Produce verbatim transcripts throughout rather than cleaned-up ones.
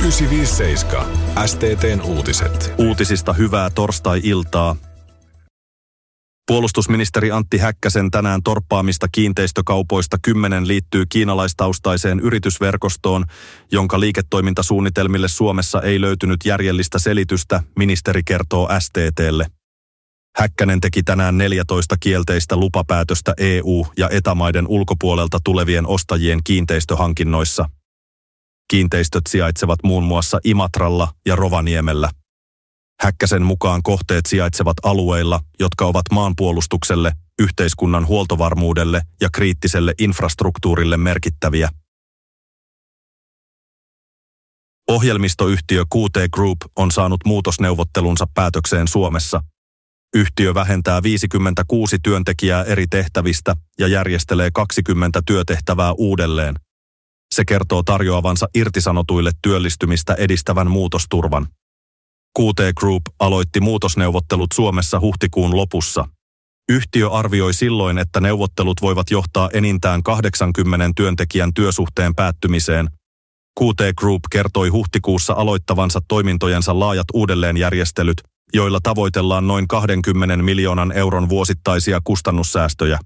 yhdeksänsataaviisikymmentäseitsemän S T T:n uutiset. Uutisista hyvää torstai-iltaa. Puolustusministeri Antti Häkkäsen tänään torppaamista kiinteistökaupoista kymmenen liittyy kiinalaistaustaiseen yritysverkostoon, jonka liiketoimintasuunnitelmille Suomessa ei löytynyt järjellistä selitystä, ministeri kertoo S T T:lle. Häkkänen teki tänään neljätoista kielteistä lupapäätöstä E U- ja E T A-maiden ulkopuolelta tulevien ostajien kiinteistöhankinnoissa. Kiinteistöt sijaitsevat muun muassa Imatralla ja Rovaniemellä. Häkkäsen mukaan kohteet sijaitsevat alueilla, jotka ovat maanpuolustukselle, yhteiskunnan huoltovarmuudelle ja kriittiselle infrastruktuurille merkittäviä. Ohjelmistoyhtiö Q T Group on saanut muutosneuvottelunsa päätökseen Suomessa. Yhtiö vähentää viisikymmentäkuusi työntekijää eri tehtävistä ja järjestelee kaksikymmentä työtehtävää uudelleen. Se kertoo tarjoavansa irtisanotuille työllistymistä edistävän muutosturvan. Q T Group aloitti muutosneuvottelut Suomessa huhtikuun lopussa. Yhtiö arvioi silloin, että neuvottelut voivat johtaa enintään kahdeksankymmentä työntekijän työsuhteen päättymiseen. Q T Group kertoi huhtikuussa aloittavansa toimintojensa laajat uudelleenjärjestelyt, joilla tavoitellaan noin kaksikymmentä miljoonan euron vuosittaisia kustannussäästöjä.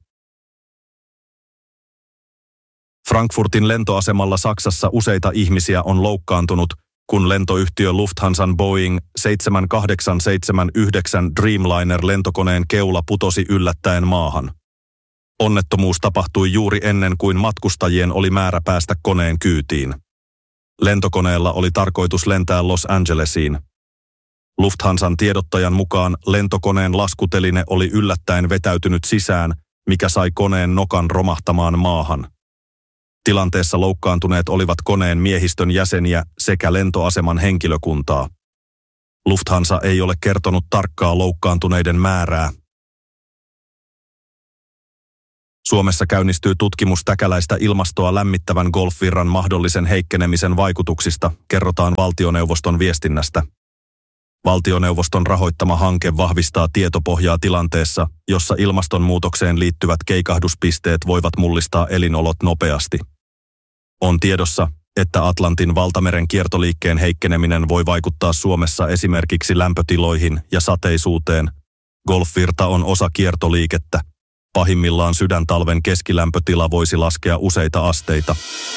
Frankfurtin lentoasemalla Saksassa useita ihmisiä on loukkaantunut, kun lentoyhtiö Lufthansan Boeing seitsemän kahdeksan seitsemän yhdeksän Dreamliner-lentokoneen keula putosi yllättäen maahan. Onnettomuus tapahtui juuri ennen kuin matkustajien oli määrä päästä koneen kyytiin. Lentokoneella oli tarkoitus lentää Los Angelesiin. Lufthansan tiedottajan mukaan lentokoneen laskuteline oli yllättäen vetäytynyt sisään, mikä sai koneen nokan romahtamaan maahan. Tilanteessa loukkaantuneet olivat koneen miehistön jäseniä sekä lentoaseman henkilökuntaa. Lufthansa ei ole kertonut tarkkaa loukkaantuneiden määrää. Suomessa käynnistyy tutkimus täkäläistä ilmastoa lämmittävän golfvirran mahdollisen heikkenemisen vaikutuksista, kerrotaan valtioneuvoston viestinnästä. Valtioneuvoston rahoittama hanke vahvistaa tietopohjaa tilanteessa, jossa ilmastonmuutokseen liittyvät keikahduspisteet voivat mullistaa elinolot nopeasti. On tiedossa, että Atlantin valtameren kiertoliikkeen heikkeneminen voi vaikuttaa Suomessa esimerkiksi lämpötiloihin ja sateisuuteen. Golfvirta on osa kiertoliikettä. Pahimmillaan sydäntalven keskilämpötila voisi laskea useita asteita.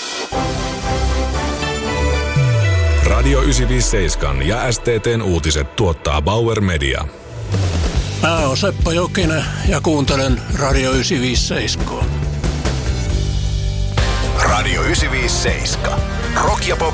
Radio yhdeksänsataaviisikymmentäseitsemän ja S T T:n uutiset tuottaa Bauer Media. Mä oon Seppo Jokinen ja kuuntelen Radio yhdeksänsataaviisikymmentäseitsemän. Radio yhdeksänsataaviisikymmentäseitsemän. Rock ja pop